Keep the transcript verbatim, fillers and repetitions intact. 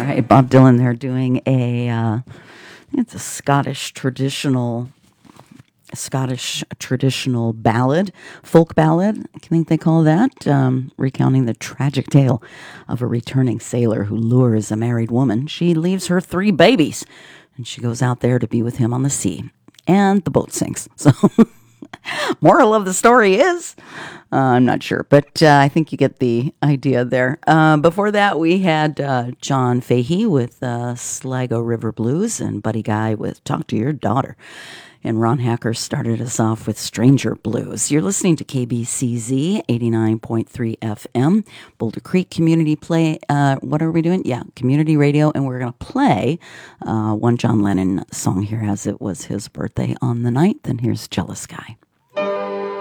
right, Bob Dylan there doing a, uh, it's a Scottish traditional, Scottish traditional ballad, folk ballad, I think they call that, um, recounting the tragic tale of a returning sailor who lures a married woman. She leaves her three babies, and she goes out there to be with him on the sea, and the boat sinks. So, moral of the story is, uh, I'm not sure, but uh, I think you get the idea there. Uh, before that, we had uh, John Fahey with uh, Sligo River Blues and Buddy Guy with Talk to Your Daughter. And Ron Hacker started us off with Stranger Blues. You're listening to K B C Z eighty-nine point three F M, Boulder Creek Community Play. Uh, what are we doing? Yeah, Community Radio. And we're going to play uh, one John Lennon song here as it was his birthday on the ninth. And here's Jealous Guy.